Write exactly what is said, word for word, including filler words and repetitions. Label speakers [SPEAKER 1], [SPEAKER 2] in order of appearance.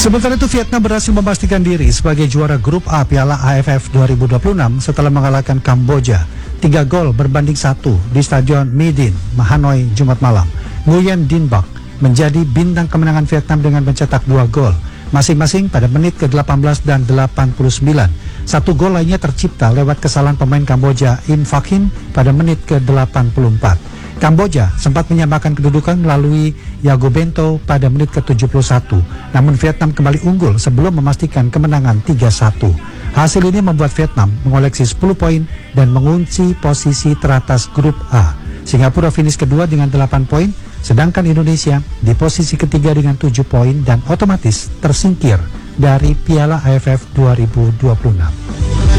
[SPEAKER 1] Sementara itu, Vietnam berhasil memastikan diri sebagai juara grup A Piala A F F dua ribu dua puluh enam setelah mengalahkan Kamboja tiga gol berbanding satu di Stadion My Dinh, Hanoi, Jumat malam. Nguyen Dinh Bach menjadi bintang kemenangan Vietnam dengan mencetak dua gol, masing-masing pada menit ke delapan belas dan delapan puluh sembilan. Satu gol lainnya tercipta lewat kesalahan pemain Kamboja Im Phak Hin pada menit ke delapan puluh empat. Kamboja sempat menyamakan kedudukan melalui Yago Bento pada menit ke tujuh puluh satu, namun Vietnam kembali unggul sebelum memastikan kemenangan tiga satu. Hasil ini membuat Vietnam mengoleksi sepuluh poin dan mengunci posisi teratas grup A. Singapura finish kedua dengan delapan poin, sedangkan Indonesia di posisi ketiga dengan tujuh poin dan otomatis tersingkir dari Piala A F F dua ribu dua puluh enam.